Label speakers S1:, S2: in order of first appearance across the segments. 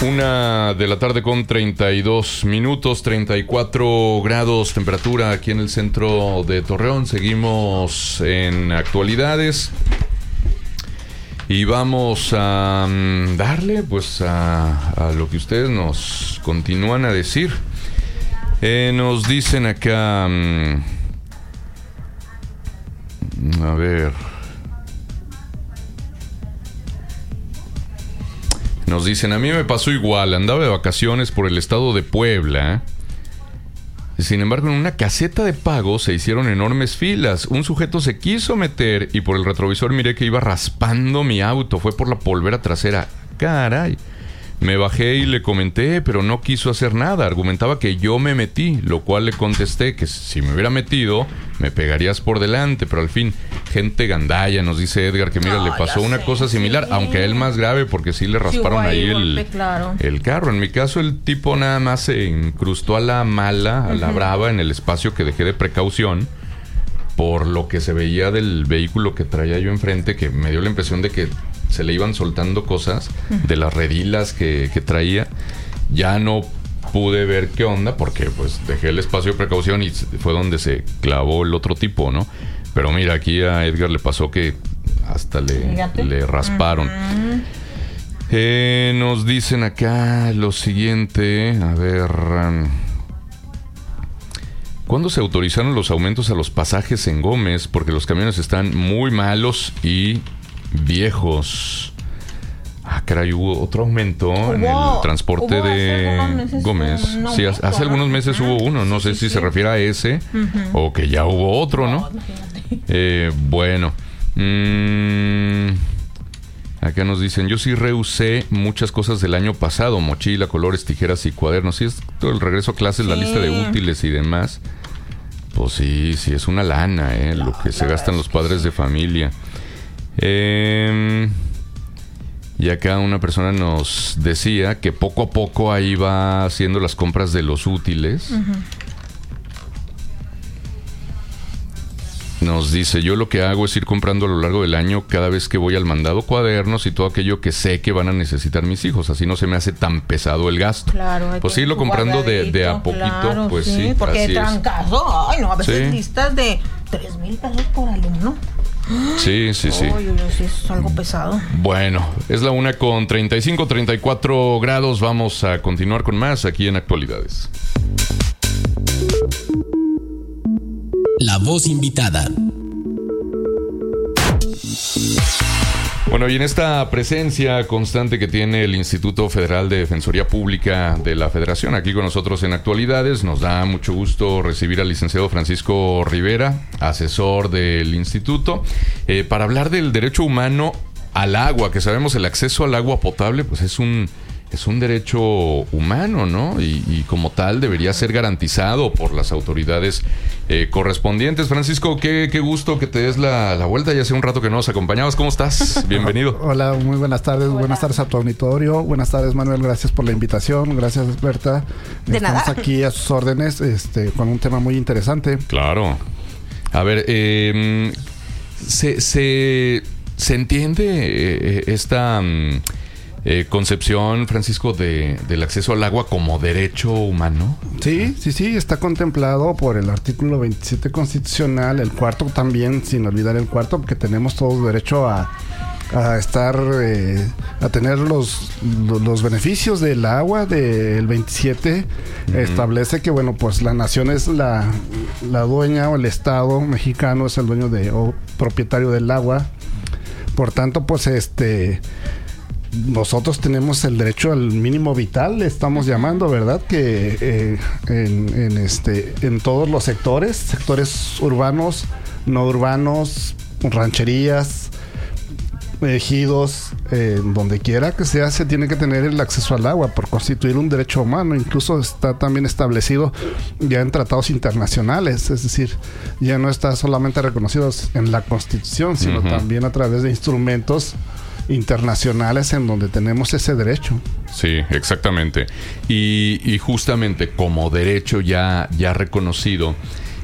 S1: 1:32 p.m, 34 grados temperatura aquí en el centro de Torreón. Seguimos en actualidades y vamos a darle pues a lo que ustedes nos continúan a decir. Nos dicen acá, a ver, nos dicen: a mí me pasó igual, andaba de vacaciones por el estado de Puebla. Sin embargo, en una caseta de pago se hicieron enormes filas. Un sujeto se quiso meter y por el retrovisor miré que iba raspando mi auto. Fue por la polvera trasera. Caray. Me bajé y le comenté, pero no quiso hacer nada. Argumentaba que yo me metí, lo cual le contesté que si me hubiera metido, me pegarías por delante. Pero al fin, gente gandalla, nos dice Edgar, que mira, le pasó una cosa similar, aunque a él más grave, porque sí le rasparon ahí el carro. En mi caso, el tipo nada más se incrustó a la mala, a la brava, en el espacio que dejé de precaución, por lo que se veía del vehículo que traía yo enfrente, que me dio la impresión de que se le iban soltando cosas de las redilas que traía. Ya no pude ver qué onda porque pues dejé el espacio de precaución y fue donde se clavó el otro tipo, ¿no? Pero mira, aquí a Edgar le pasó que hasta le rasparon. Nos dicen acá lo siguiente, a ver, ¿cuándo se autorizaron los aumentos a los pasajes en Gómez? Porque los camiones están muy malos y viejos. Caray, hubo otro aumento en el transporte de Gómez. Sí, hace algunos meses hubo uno. No sé si se refiere a ese o que ya hubo otro, ¿no? Bueno. Acá nos dicen: yo sí reusé muchas cosas del año pasado. Mochila, colores, tijeras y cuadernos. Sí, es todo el regreso a clases, la lista de útiles y demás. Pues sí, es una lana, lo que se gastan los padres de familia. Y acá una persona nos decía que poco a poco ahí va haciendo las compras de los útiles. Nos dice: yo lo que hago es ir comprando a lo largo del año, cada vez que voy al mandado, cuadernos y todo aquello que sé que van a necesitar mis hijos. Así no se me hace tan pesado el gasto. Claro, pues irlo comprando de a poquito, claro, pues sí.
S2: Porque trancazo, ay no, a veces listas de 3,000 pesos por alumno.
S1: Sí.
S2: Sí, es algo pesado.
S1: Bueno, es la 1:35, 34 grados. Vamos a continuar con más aquí en Actualidades.
S3: La voz invitada.
S1: Bueno, y en esta presencia constante que tiene el Instituto Federal de Defensoría Pública de la Federación, aquí con nosotros en Actualidades, nos da mucho gusto recibir al licenciado Francisco Rivera, asesor del instituto, para hablar del derecho humano al agua, que sabemos el acceso al agua potable pues es un derecho humano, ¿no? Y como tal debería ser garantizado por las autoridades correspondientes. Francisco, qué gusto que te des la vuelta. Ya hace un rato que no nos acompañabas. ¿Cómo estás? Bienvenido.
S4: Hola, muy buenas tardes. Hola. Buenas tardes a tu auditorio. Buenas tardes, Manuel. Gracias por la invitación. Gracias, Berta. Estamos aquí a sus órdenes con un tema muy interesante.
S1: Claro. A ver, ¿se entiende esta concepción, Francisco, del acceso al agua como derecho humano?
S4: Sí, está contemplado por el artículo 27 constitucional, el cuarto también, sin olvidar el cuarto, porque tenemos todo derecho a estar, a tener los beneficios del agua. Del 27 establece que, bueno, pues la nación es la dueña, o el Estado mexicano es el dueño o propietario del agua. Por tanto, pues nosotros tenemos el derecho al mínimo vital, le estamos llamando, ¿verdad? Que en todos los sectores urbanos, no urbanos, rancherías, ejidos, donde quiera que sea, se tiene que tener el acceso al agua por constituir un derecho humano. Incluso está también establecido ya en tratados internacionales, es decir, ya no está solamente reconocido en la Constitución, sino también a través de instrumentos internacionales en donde tenemos ese derecho.
S1: Sí, exactamente. Y justamente como derecho ya reconocido,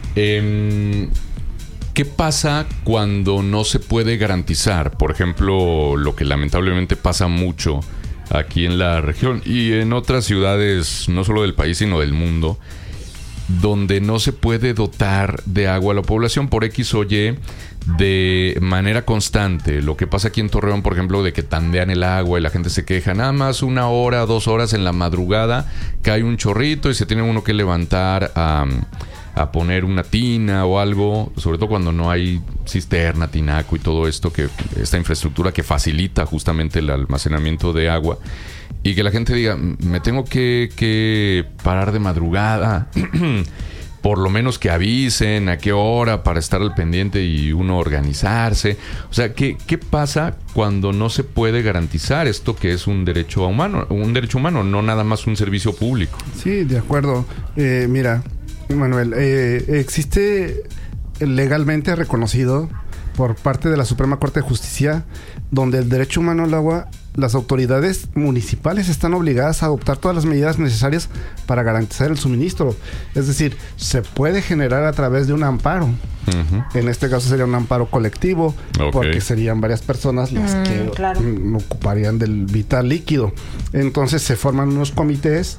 S1: ¿qué pasa cuando no se puede garantizar? Por ejemplo, lo que lamentablemente pasa mucho aquí en la región y en otras ciudades, no solo del país, sino del mundo, donde no se puede dotar de agua a la población por X o Y de manera constante. Lo que pasa aquí en Torreón, por ejemplo, de que tandean el agua y la gente se queja, nada más 1 hora, 2 horas en la madrugada cae un chorrito y se tiene uno que levantar a poner una tina o algo, sobre todo cuando no hay cisterna, tinaco y todo esto, que esta infraestructura que facilita justamente el almacenamiento de agua, y que la gente diga, me tengo que parar de madrugada, por lo menos que avisen a qué hora para estar al pendiente y uno organizarse. O sea, ¿qué pasa cuando no se puede garantizar esto que es un derecho humano, no nada más un servicio público?
S4: Sí, de acuerdo. Mira, Manuel, existe legalmente reconocido por parte de la Suprema Corte de Justicia, donde el derecho humano al agua, las autoridades municipales están obligadas a adoptar todas las medidas necesarias para garantizar el suministro. Es decir, se puede generar a través de un amparo. Uh-huh. En este caso sería un amparo colectivo, porque serían varias personas las que ocuparían del vital líquido. Entonces se forman unos comités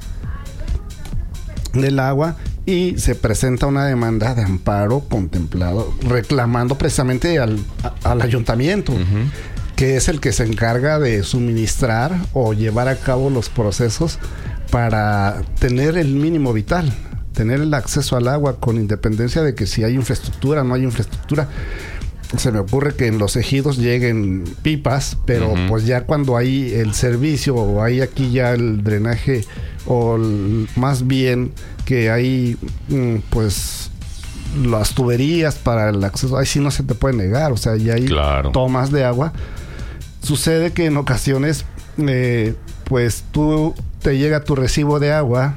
S4: del agua y se presenta una demanda de amparo contemplado, reclamando precisamente al ayuntamiento, que es el que se encarga de suministrar o llevar a cabo los procesos para tener el mínimo vital, tener el acceso al agua, con independencia de que si hay infraestructura o no hay infraestructura. Se me ocurre que en los ejidos lleguen pipas, pero pues ya cuando hay el servicio o hay aquí ya el drenaje, o más bien que hay pues las tuberías para el acceso, ahí sí no se te puede negar, o sea, ya hay tomas de agua. Sucede que en ocasiones pues tú te llega tu recibo de agua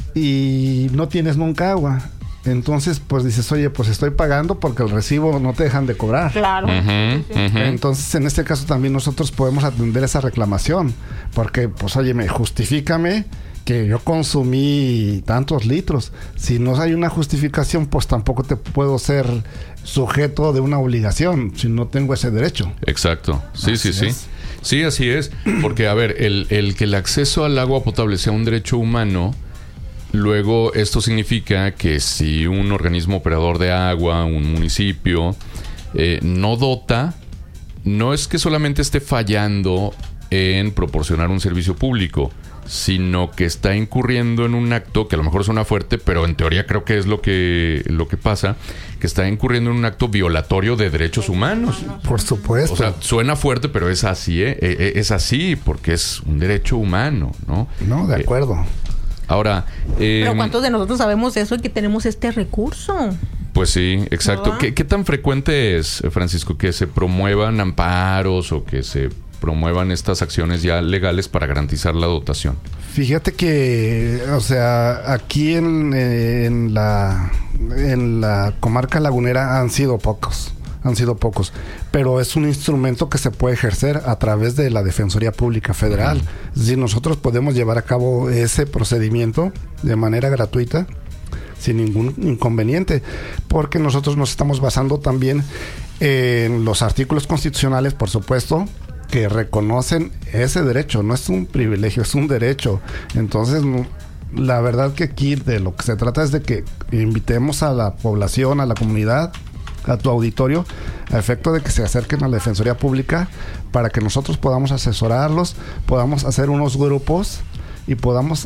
S4: y no tienes nunca agua. Entonces, pues dices, oye, pues estoy pagando porque el recibo no te dejan de cobrar.
S2: Claro.
S4: Entonces, en este caso también nosotros podemos atender esa reclamación. Porque, pues, oye, justifícame que yo consumí tantos litros. Si no hay una justificación, pues tampoco te puedo ser sujeto de una obligación si no tengo ese derecho.
S1: Exacto. Sí. Sí, así es. Porque, a ver, el que el acceso al agua potable sea un derecho humano, luego esto significa que si un organismo operador de agua, un municipio, no dota, no es que solamente esté fallando en proporcionar un servicio público, sino que está incurriendo en un acto que a lo mejor suena fuerte, pero en teoría creo que es lo que pasa, que está incurriendo en un acto violatorio de derechos humanos.
S4: Por supuesto.
S1: O sea, suena fuerte, pero es así, es así, porque es un derecho humano, ¿no?
S4: No, de acuerdo.
S1: Ahora,
S2: pero ¿cuántos de nosotros sabemos eso y que tenemos este recurso?
S1: Pues sí, exacto. ¿Qué tan frecuente es, Francisco, que se promuevan amparos o que se promuevan estas acciones ya legales para garantizar la dotación?
S4: Fíjate que, o sea, aquí en la comarca lagunera han sido pocos, pero es un instrumento que se puede ejercer a través de la Defensoría Pública Federal. Es decir, nosotros podemos llevar a cabo ese procedimiento de manera gratuita, sin ningún inconveniente, porque nosotros nos estamos basando también en los artículos constitucionales, por supuesto, que reconocen ese derecho. No es un privilegio, es un derecho. Entonces, la verdad que aquí de lo que se trata es de que invitemos a la población, a la comunidad, a tu auditorio, a efecto de que se acerquen a la Defensoría Pública para que nosotros podamos asesorarlos, podamos hacer unos grupos y podamos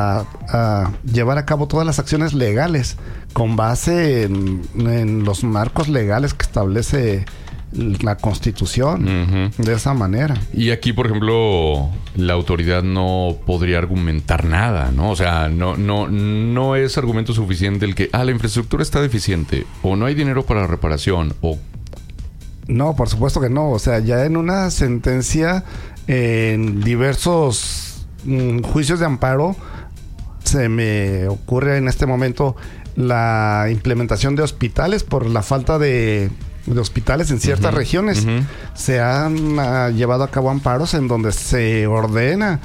S4: llevar a cabo todas las acciones legales con base en los marcos legales que establece la Constitución, de esa manera.
S1: Y aquí, por ejemplo, la autoridad no podría argumentar nada, ¿no? O sea, no es argumento suficiente el que la infraestructura está deficiente, o no hay dinero para la reparación, o...
S4: No, por supuesto que no. O sea, ya en una sentencia, en diversos juicios de amparo, se me ocurre en este momento la implementación de hospitales por la falta de hospitales en ciertas regiones. Se han llevado a cabo amparos en donde se ordena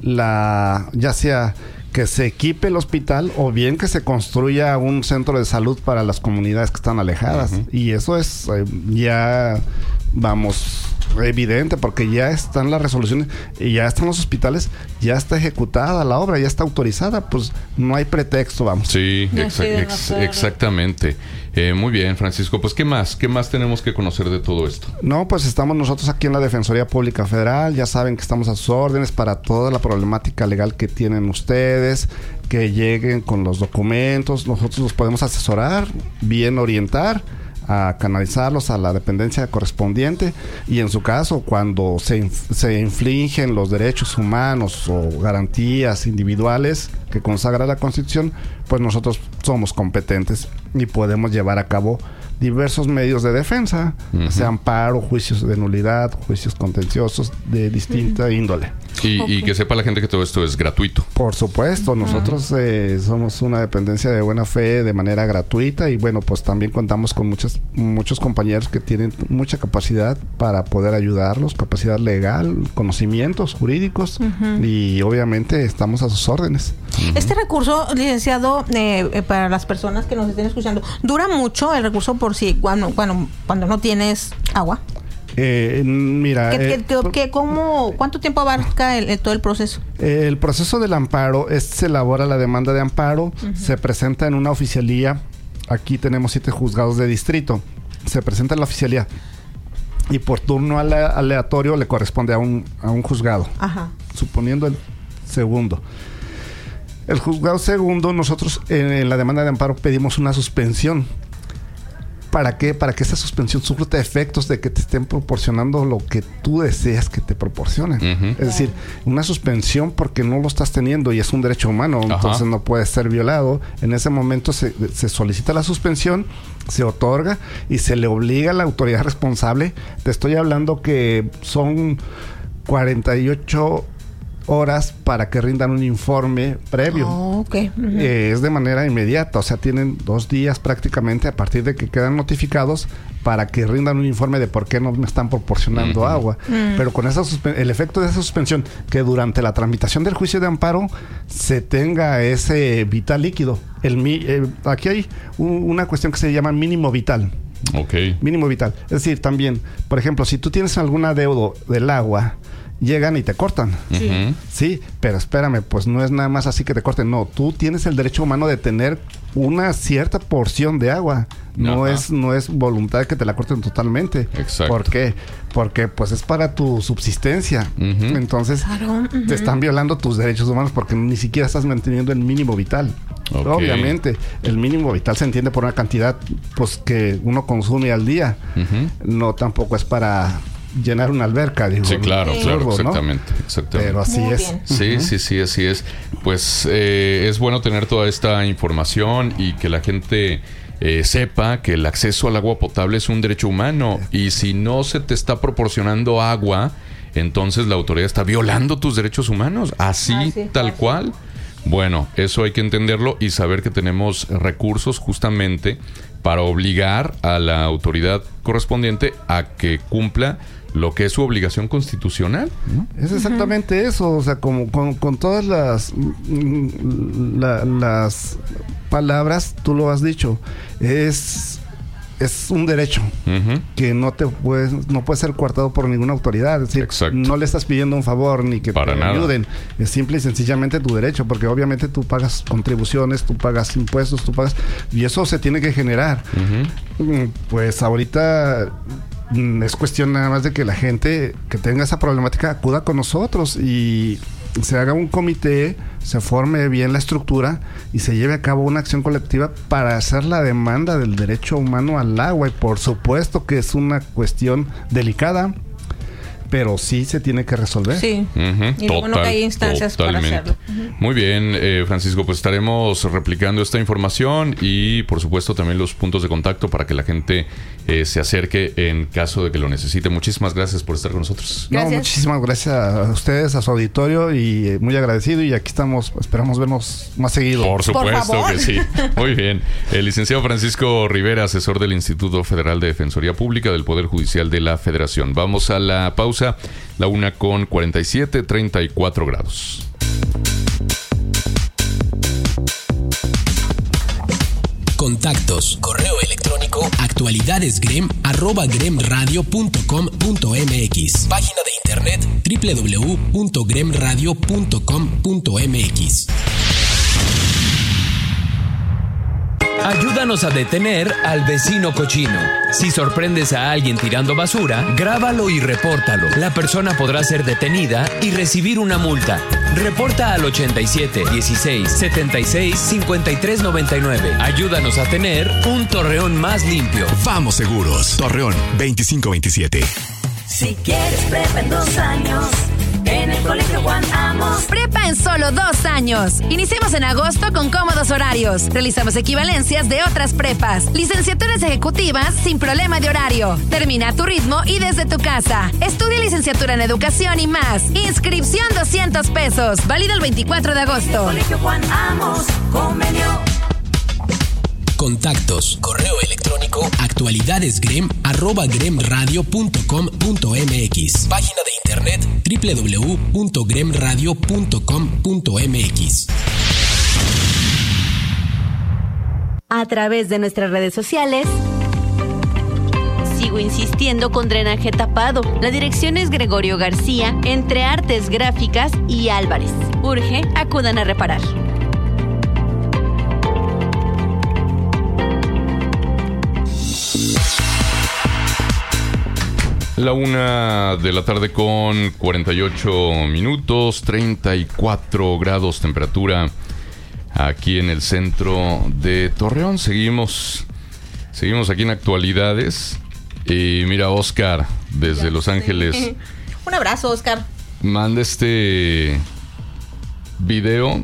S4: ya sea que se equipe el hospital o bien que se construya un centro de salud para las comunidades que están alejadas. Y eso es ya, vamos, evidente, porque ya están las resoluciones y ya están los hospitales, ya está ejecutada la obra, ya está autorizada, pues no hay pretexto, vamos.
S1: Sí, exactamente. Muy bien, Francisco. Pues, ¿qué más? ¿Qué más tenemos que conocer de todo esto?
S4: No, pues estamos nosotros aquí en la Defensoría Pública Federal. Ya saben que estamos a sus órdenes para toda la problemática legal que tienen ustedes, que lleguen con los documentos. Nosotros los podemos asesorar, bien orientar, a canalizarlos a la dependencia correspondiente, y en su caso, cuando se infringen los derechos humanos o garantías individuales que consagra la Constitución, pues nosotros somos competentes y podemos llevar a cabo diversos medios de defensa, sea amparo, juicios de nulidad, juicios contenciosos de distinta índole.
S1: Y que sepa la gente que todo esto es gratuito.
S4: Por supuesto, nosotros somos una dependencia de buena fe de manera gratuita, y bueno, pues también contamos con muchos compañeros que tienen mucha capacidad para poder ayudarlos, capacidad legal, conocimientos jurídicos, y obviamente estamos a sus órdenes.
S2: Este recurso, licenciado, para las personas que nos estén escuchando, ¿dura mucho el recurso por si cuando no tienes agua?
S4: Mira,
S2: ¿cuánto tiempo abarca todo el proceso?
S4: El proceso del amparo se elabora la demanda de amparo, se presenta en una oficialía. Aquí tenemos 7 juzgados de distrito. Se presenta en la oficialía y por turno aleatorio le corresponde a un juzgado. Ajá. Suponiendo el segundo. El juzgado segundo, nosotros en la demanda de amparo pedimos una suspensión. ¿Para qué? Para que esa suspensión surta efectos de que te estén proporcionando lo que tú deseas que te proporcionen. Es decir, una suspensión porque no lo estás teniendo y es un derecho humano, entonces no puede ser violado. En ese momento se solicita la suspensión, se otorga y se le obliga a la autoridad responsable. Te estoy hablando que son 48 horas para que rindan un informe previo. Es de manera inmediata, o sea, tienen 2 días prácticamente a partir de que quedan notificados para que rindan un informe de por qué no me están proporcionando agua. Pero con el efecto de esa suspensión, que durante la tramitación del juicio de amparo se tenga ese vital líquido. Aquí hay una cuestión que se llama mínimo vital. Mínimo vital. Es decir, también, por ejemplo, si tú tienes algún adeudo del agua, llegan y te cortan. Sí, pero espérame, pues no es nada más así que te corten. No, tú tienes el derecho humano de tener una cierta porción de agua. No es voluntad que te la corten totalmente.
S1: Exacto.
S4: ¿Por qué? Porque pues es para tu subsistencia. Entonces, te están violando tus derechos humanos porque ni siquiera estás manteniendo el mínimo vital. Obviamente, el mínimo vital se entiende por una cantidad pues que uno consume al día. No tampoco es para llenar una alberca, digo.
S1: Sí, claro, exactamente.
S4: Pero así es.
S1: Sí, así es. Pues es bueno tener toda esta información y que la gente sepa que el acceso al agua potable es un derecho humano, y si no se te está proporcionando agua, entonces la autoridad está violando tus derechos humanos, así tal cual. Bueno, eso hay que entenderlo y saber que tenemos recursos justamente para obligar a la autoridad correspondiente a que cumpla lo que es su obligación constitucional, ¿no? Es
S4: exactamente eso, o sea, como con todas las palabras, tú lo has dicho, es un derecho que no puede ser coartado por ninguna autoridad. Es decir, no le estás pidiendo un favor ni que te ayuden. Es simple y sencillamente tu derecho, porque obviamente tú pagas contribuciones, tú pagas impuestos, y eso se tiene que generar. Pues ahorita es cuestión nada más de que la gente que tenga esa problemática acuda con nosotros y se haga un comité, se forme bien la estructura y se lleve a cabo una acción colectiva para hacer la demanda del derecho humano al agua. Y por supuesto que es una cuestión delicada, pero sí se tiene que resolver.
S2: Sí. Y bueno, que hay instancias para hacerlo.
S1: Muy bien, Francisco, pues estaremos replicando esta información y por supuesto también los puntos de contacto para que la gente se acerque en caso de que lo necesite. Muchísimas gracias por estar con nosotros.
S2: Gracias.
S4: No, muchísimas gracias a ustedes, a su auditorio, y muy agradecido, y aquí estamos, esperamos vernos más seguido.
S1: Por supuesto que sí. Muy bien. El licenciado Francisco Rivera, asesor del Instituto Federal de Defensoría Pública del Poder Judicial de la Federación. Vamos a la pausa, la 1:47, 34 grados.
S3: Contactos, correo electrónico, actualidadesgrem@gremradio.com.mx. Página de internet www.gremradio.com.mx.
S5: Ayúdanos a detener al vecino cochino. Si sorprendes a alguien tirando basura, grábalo y repórtalo. La persona podrá ser detenida y recibir una multa. Reporta al 87 16 76 53 99. Ayúdanos a tener un Torreón más limpio.
S6: Vamos Seguros. Torreón 2527.
S7: Si quieres prepa en 2 años, en el Colegio Juan Amos.
S8: Prepa en solo 2 años. Iniciamos en agosto con cómodos horarios. Realizamos equivalencias de otras prepas. Licenciaturas ejecutivas sin problema de horario. Termina a tu ritmo y desde tu casa. Estudia licenciatura en educación y más. Inscripción 200 pesos. Válido el 24 de agosto.
S7: Colegio Juan Amos, convenio.
S3: Contactos, correo electrónico actualidadesgrem@gremradio.com.mx. Página de internet www.gremradio.com.mx.
S9: A través de nuestras redes sociales. Sigo insistiendo con drenaje tapado. La dirección es Gregorio García, entre Artes Gráficas y Álvarez. Urge, acudan a reparar.
S1: La 1 de la tarde con 48 minutos, 34 grados temperatura aquí en el centro de Torreón. Seguimos aquí en actualidades. Y mira, Oscar, desde Los Ángeles.
S2: Un abrazo, Oscar.
S1: Manda este video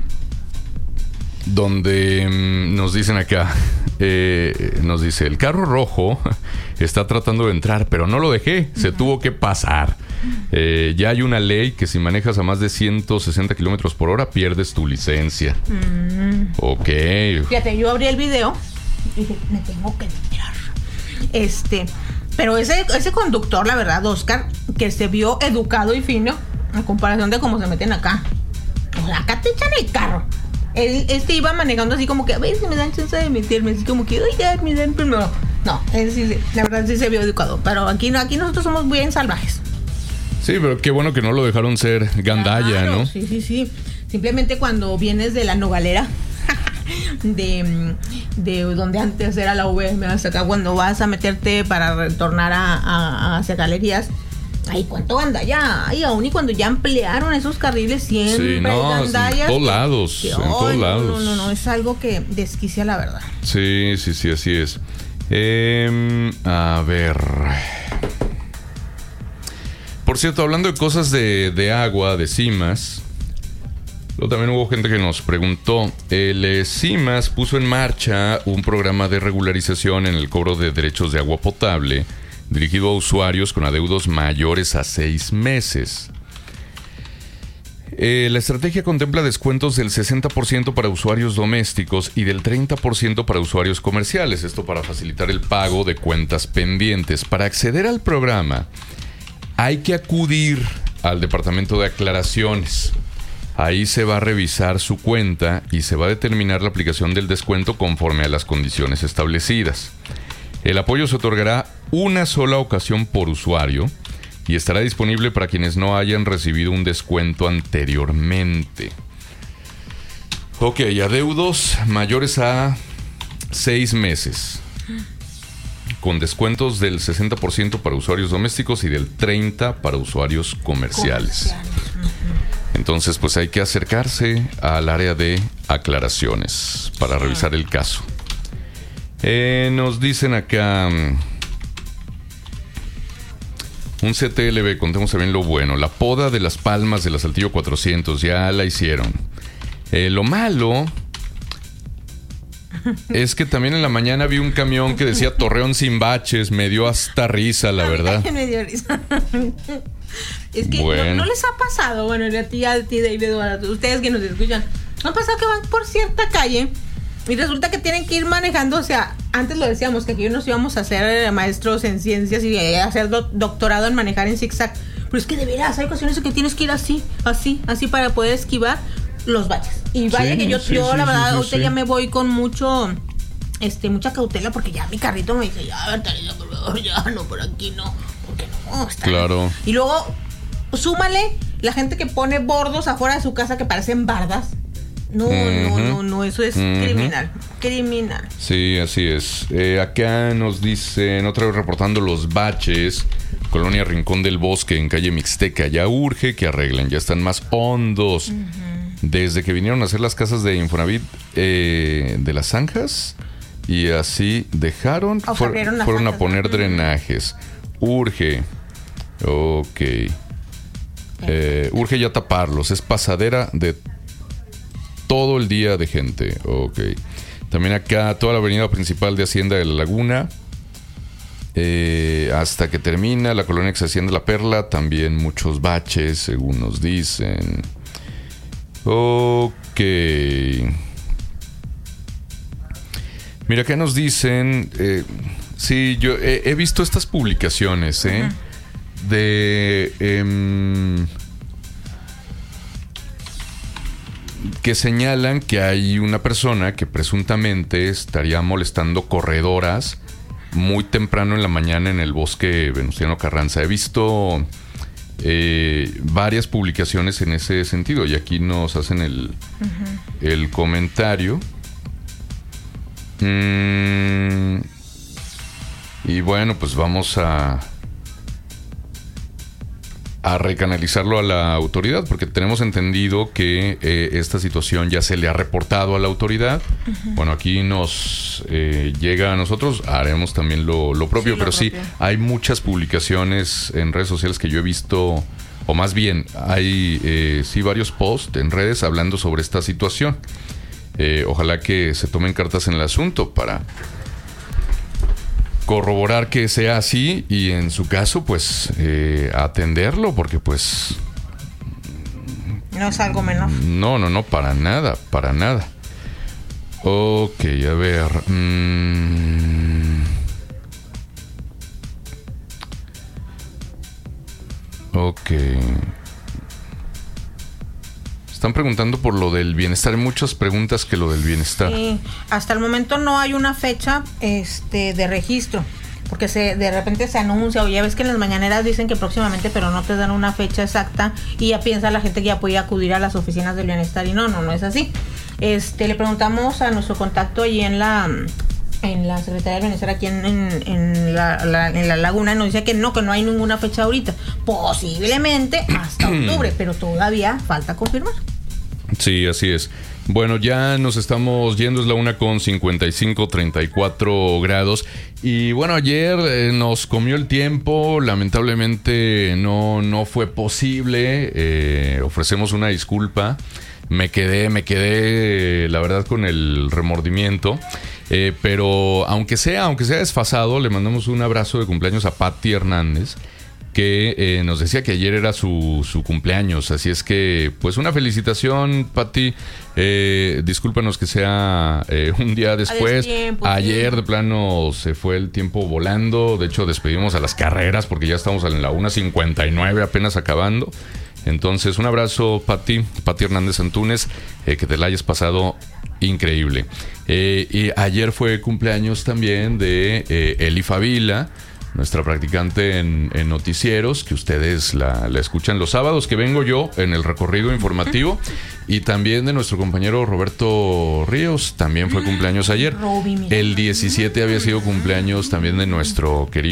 S1: donde nos dicen acá, nos dice, el carro rojo está tratando de entrar, pero no lo dejé, se tuvo que pasar. Ya hay una ley que si manejas a más de 160 kilómetros por hora pierdes tu licencia. Ok.
S2: Fíjate, yo abrí el video y dije, me tengo que entrar. Pero ese conductor, la verdad, Oscar, que se vio educado y fino a comparación de cómo se meten acá. O sea, acá te echan el carro. Él iba manejando así como que, a ver si me dan chance de meterme, así como que, oiga, me dan primero. No, él sí, la verdad sí se vio educado. Pero aquí nosotros somos bien salvajes.
S1: Sí, pero qué bueno que no lo dejaron ser gandalla, claro, ¿no?
S2: Sí. Simplemente cuando vienes de la Nogalera, de donde antes era la VM, hasta acá, cuando vas a meterte para retornar hacia galerías, ay, ¿cuánto gandalla? Ay, aún y cuando ya ampliaron esos carriles siempre
S1: sí, no,
S2: hay gandallas.
S1: En todos lados, en todos lados.
S2: No, es algo que desquicia la verdad.
S1: Sí, así es. A ver. Por cierto, hablando de cosas de agua, de CIMAS, también hubo gente que nos preguntó. El CIMAS puso en marcha un programa de regularización en el cobro de derechos de agua potable dirigido a usuarios con adeudos mayores a 6 meses. La estrategia contempla descuentos del 60% para usuarios domésticos y del 30% para usuarios comerciales. Esto para facilitar el pago de cuentas pendientes. Para acceder al programa hay que acudir al Departamento de Aclaraciones. Ahí se va a revisar su cuenta y se va a determinar la aplicación del descuento conforme a las condiciones establecidas. El apoyo se otorgará una sola ocasión por usuario y estará disponible para quienes no hayan recibido un descuento anteriormente. Ok, adeudos mayores a 6 meses, con descuentos del 60% para usuarios domésticos y del 30% para usuarios comerciales. Entonces, pues hay que acercarse al área de aclaraciones para revisar el caso. Nos dicen acá... Un CTLB, contemos también lo bueno. La poda de las palmas de la Saltillo 400, ya la hicieron. Lo malo es que también en la mañana vi un camión que decía Torreón sin baches. Me dio hasta risa, la verdad.
S2: Me dio risa. Es que bueno. ¿No les ha pasado? Bueno, a ti, David, Eduardo, ustedes que nos escuchan, ¿no ha pasado que van por cierta calle y resulta que tienen que ir manejando? O sea, antes lo decíamos, que aquí nos íbamos a hacer maestros en ciencias y hacer doctorado en manejar en zigzag. Pero es que de veras, hay ocasiones en que tienes que ir así para poder esquivar los baches. Y vaya que yo la verdad, ahorita ya me voy con mucho mucha cautela porque ya mi carrito me dice, ya, Bertalina, por favor, ya, no, por aquí no, porque no, está
S1: Claro.
S2: bien. Y luego, súmale la gente que pone bordos afuera de su casa que parecen bardas. No, eso es criminal.
S1: Sí, así es. Acá nos dicen, otra vez reportando los baches, Colonia Rincón del Bosque, en calle Mixteca, ya urge que arreglen, ya están más hondos. Desde que vinieron a hacer las casas de Infonavit de las zanjas, y así dejaron, fueron a poner drenajes. Urge. Ok. Urge ya taparlos, es pasadera de todo el día de gente. Ok. También acá toda la avenida principal de Hacienda de la Laguna, hasta que termina la colonia ex Hacienda La Perla, también muchos baches, según nos dicen. Ok. Mira, acá nos dicen, sí, yo he visto estas publicaciones, de que señalan que hay una persona que presuntamente estaría molestando corredoras muy temprano en la mañana en el bosque Venustiano Carranza. He visto varias publicaciones en ese sentido, y aquí nos hacen el comentario. Y bueno, pues vamos a recanalizarlo a la autoridad, porque tenemos entendido que esta situación ya se le ha reportado a la autoridad. Bueno, aquí nos llega a nosotros, haremos también lo propio, pero sí, hay muchas publicaciones en redes sociales que yo he visto, o más bien, hay sí varios posts en redes hablando sobre esta situación. Ojalá que se tomen cartas en el asunto para corroborar que sea así, y en su caso pues atenderlo, porque pues
S2: no es algo menor.
S1: No, para nada. Ok, a ver, ok. Están preguntando por lo del bienestar. Hay muchas preguntas que lo del bienestar.
S2: Sí, hasta el momento no hay una fecha de registro, porque de repente se anuncia, o ya ves que en las mañaneras dicen que próximamente, pero no te dan una fecha exacta, y ya piensa la gente que ya puede acudir a las oficinas del bienestar, y no es así. Le preguntamos a nuestro contacto allí en la Secretaría del Bienestar aquí en la Laguna, nos dice que no hay ninguna fecha ahorita, posiblemente hasta octubre, pero todavía falta confirmar.
S1: Sí, así es. Bueno, ya nos estamos yendo, es la 1:55, 34 grados. Y bueno, ayer nos comió el tiempo, lamentablemente no fue posible. Ofrecemos una disculpa. Me quedé, la verdad, con el remordimiento. Pero aunque sea desfasado, le mandamos un abrazo de cumpleaños a Patti Hernández, que nos decía que ayer era su cumpleaños. Así es que, pues, una felicitación, Patti. Discúlpanos que sea un día después. Ayer de plano se fue el tiempo volando. De hecho, despedimos a las carreras porque ya estamos en la 1:59 apenas acabando. Entonces, un abrazo, Patti Hernández Antúnez, que te la hayas pasado increíble. Y ayer fue cumpleaños también de Eli Favila, nuestra practicante en noticieros, que ustedes la escuchan los sábados que vengo yo en el recorrido informativo, y también de nuestro compañero Roberto Ríos, también fue cumpleaños ayer. El 17 había sido cumpleaños también de nuestro querido